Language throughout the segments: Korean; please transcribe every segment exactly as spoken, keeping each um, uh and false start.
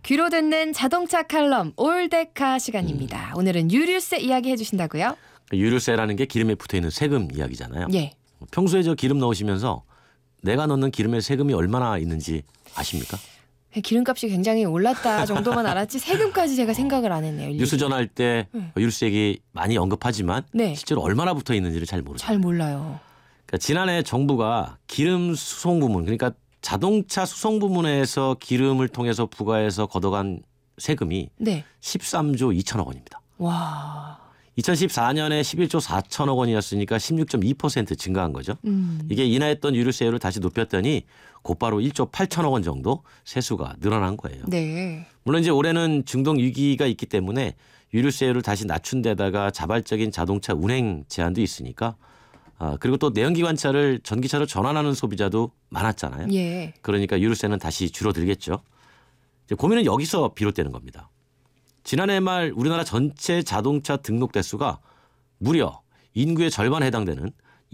귀로 듣는 자동차 칼럼 올데카 시간입니다. 음. 오늘은 유류세 이야기 해주신다고요? 유류세라는 게 기름에 붙어있는 세금 이야기잖아요. 예. 평소에 저 기름 넣으시면서 내가 넣는 기름에 세금이 얼마나 있는지 아십니까? 기름값이 굉장히 올랐다 정도만 알았지 세금까지 제가 생각을 안 했네요. 일일이. 뉴스 전할 때 네. 유류세 얘기 많이 언급하지만 네. 실제로 얼마나 붙어 있는지를 잘 모르죠. 잘 몰라요. 그러니까 지난해 정부가 기름 수송 부문, 그러니까 자동차 수송 부문에서 기름을 통해서 부과해서 걷어간 세금이 네. 십삼조 이천억 원입니다. 와. 이천십사 년에 십일조 사천억 원이었으니까 십육 점 이 퍼센트 증가한 거죠. 음. 이게 인하했던 유류세율을 다시 높였더니 곧바로 일조 팔천억 원 정도 세수가 늘어난 거예요. 네. 물론 이제 올해는 중동 위기가 있기 때문에 유류세율을 다시 낮춘 데다가 자발적인 자동차 운행 제한도 있으니까 아, 그리고 또 내연기관차를 전기차로 전환하는 소비자도 많았잖아요. 예. 그러니까 유류세는 다시 줄어들겠죠. 이제 고민은 여기서 비롯되는 겁니다. 지난해 말 우리나라 전체 자동차 등록 대수가 무려 인구의 절반에 해당되는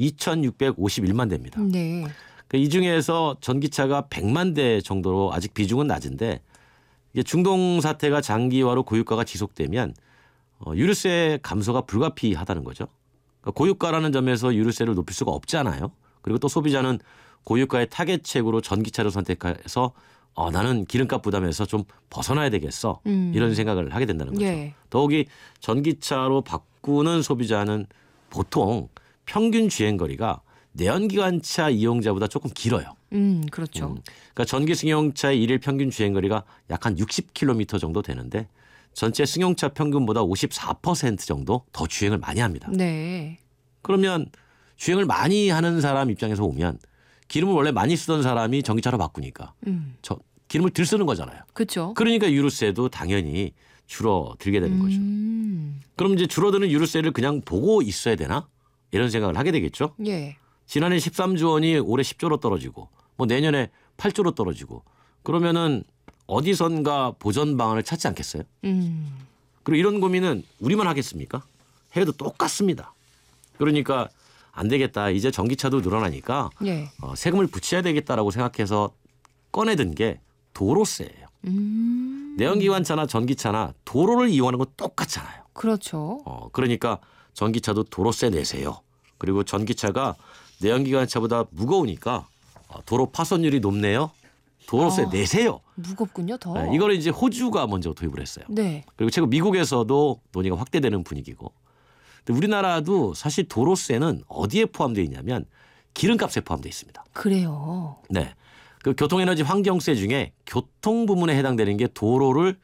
이천육백오십일만 대입니다. 네. 이 중에서 전기차가 백만 대 정도로 아직 비중은 낮은데 이게 중동 사태가 장기화로 고유가가 지속되면 어, 유류세 감소가 불가피하다는 거죠. 그러니까 고유가라는 점에서 유류세를 높일 수가 없잖아요. 그리고 또 소비자는 고유가의 타겟책으로 전기차를 선택해서 어, 나는 기름값 부담에서 좀 벗어나야 되겠어. 음. 이런 생각을 하게 된다는 거죠. 예. 더욱이 전기차로 바꾸는 소비자는 보통 평균 주행거리가 내연기관차 이용자보다 조금 길어요. 음, 그렇죠. 음. 그러니까 전기 승용차의 일일 평균 주행거리가 약 한 육십 킬로미터 정도 되는데 전체 승용차 평균보다 오십사 퍼센트 정도 더 주행을 많이 합니다. 네. 그러면 주행을 많이 하는 사람 입장에서 보면 기름을 원래 많이 쓰던 사람이 전기차로 바꾸니까 음. 저 기름을 덜 쓰는 거잖아요. 그렇죠. 그러니까 유류세도 당연히 줄어들게 되는 거죠. 음. 그럼 이제 줄어드는 유류세를 그냥 보고 있어야 되나? 이런 생각을 하게 되겠죠. 예. 지난해 십삼조 원이 올해 십조로 떨어지고 뭐 내년에 팔조로 떨어지고 그러면은 어디선가 보전 방안을 찾지 않겠어요? 음. 그리고 이런 고민은 우리만 하겠습니까? 해도 똑같습니다. 그러니까 안 되겠다. 이제 전기차도 늘어나니까 예. 어, 세금을 붙여야 되겠다라고 생각해서 꺼내든 게 도로세예요. 음. 내연기관차나 전기차나 도로를 이용하는 건 똑같잖아요. 그렇죠. 어, 그러니까 전기차도 도로세 내세요. 그리고 전기차가 내연기관차보다 무거우니까 도로 파손율이 높네요. 도로세 어, 내세요. 무겁군요, 더. 네, 이걸 이제 호주가 먼저 도입을 했어요. 네. 그리고 최근 미국에서도 논의가 확대되는 분위기고. 근데 우리나라도 사실 도로세는 어디에 포함되어 있냐면 기름값에 포함되어 있습니다. 그래요. 네. 그 교통에너지 환경세 중에 교통 부문에 해당되는 게 도로를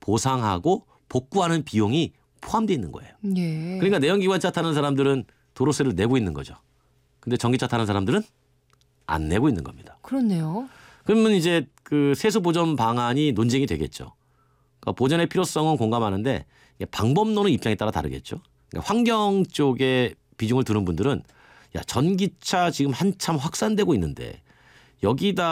보상하고 복구하는 비용이 포함되어 있는 거예요. 예. 그러니까 내연기관차 타는 사람들은 도로세를 내고 있는 거죠. 근데 전기차 타는 사람들은 안 내고 있는 겁니다. 그렇네요. 그러면 이제 그 세수 보전 방안이 논쟁이 되겠죠. 그러니까 보전의 필요성은 공감하는데 방법론의 입장에 따라 다르겠죠. 그러니까 환경 쪽에 비중을 두는 분들은 야 전기차 지금 한참 확산되고 있는데 여기다